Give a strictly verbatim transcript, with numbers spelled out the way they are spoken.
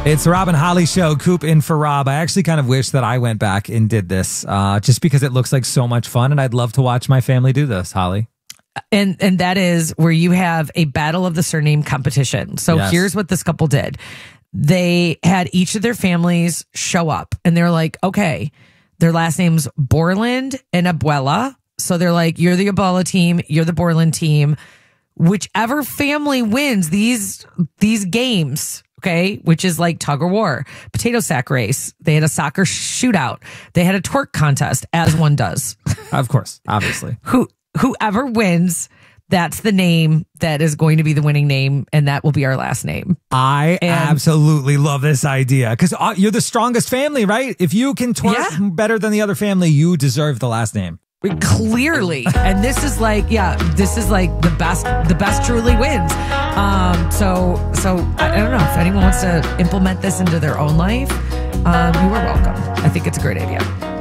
It's the Rob and Holly Show, Coop in for Rob. I actually kind of wish that I went back and did this uh, just because it looks like so much fun, and I'd love to watch my family do this, Holly. And and that is where you have a battle of the surname competition. So Yes. here's what this couple did. They had each of their families show up, and they're like, okay, their last name's Borland and Abuela. So they're like, you're the Abuela team, you're the Borland team. Whichever family wins these these games, okay, which is like tug of war, potato sack race. They had a soccer shootout. They had a twerk contest, as one does. Of course, obviously. Who whoever wins, that's the name that is going to be the winning name, and that will be our last name. I And- absolutely love this idea because uh, you're the strongest family, right? If you can twerk Yeah. better than the other family, you deserve the last name. Clearly. And this is like, yeah, this is like the best, the best truly wins. Um, so, so I, I don't know if anyone wants to implement this into their own life. Um, you are welcome. I think it's a great idea.